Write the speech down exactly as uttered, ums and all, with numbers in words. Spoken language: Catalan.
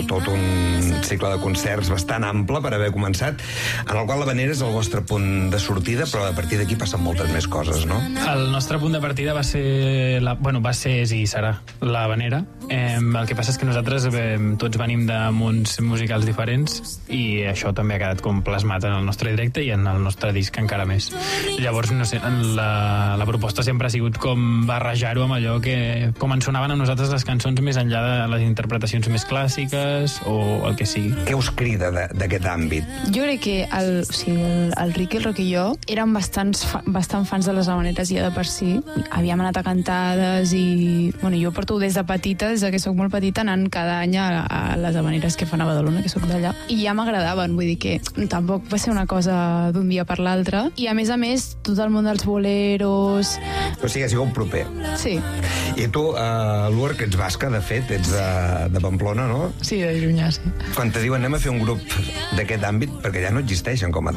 tot un cicle de concerts bastant ample per haver començat, en el qual l'Havanera és el vostre punt de sortida, però a partir d'aquí passen moltes més coses, no? El nostre punt de partida va ser, la, bueno, va ser i serà l'Havanera. Eh, el que passa és que nosaltres eh, tots venim de mons musicals diferents i això també ha quedat com plasmat en el nostre directe i en el nostre disc encara més. Llavors, no sé, la, la proposta sempre ha sigut com barrejar-ho amb allò que com ens sonaven a nosaltres les cançons més enllà de les interpretacions més clàssiques o el que sigui. Què us crida d'aquest àmbit? Jo crec que el, o sigui, el, el Riqui, el Roc i jo érem bastants, fa, bastant fans de les Havaneres ja de per si. Havíem anat a cantades i... Bueno, jo porto des de petita, des que sóc molt petita, anant cada any a, a les Havaneres que fan a Badalona, que sóc d'allà. I ja m'agradaven, vull dir que tampoc va ser una cosa d'un dia per l'altre. I a més a més, tot el món dels boleros... O sigui, ha sigut proper. Sí. I tu, uh, Luar, que ets basca, de fet, ets de, de Pamplona, no? Sí, de Llunyà, sí. Quan te diuen anem a fer un grup d'aquest àmbit, perquè ja no existeixen com a